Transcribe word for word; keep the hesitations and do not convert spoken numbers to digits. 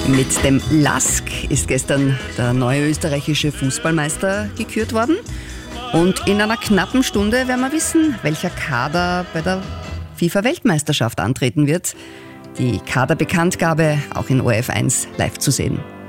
Mit dem Lask ist gestern der neue österreichische Fußballmeister gekürt worden. Und in einer knappen Stunde werden wir wissen, welcher Kader bei der FIFA-Weltmeisterschaft antreten wird. Die Kaderbekanntgabe auch in O R F eins live zu sehen.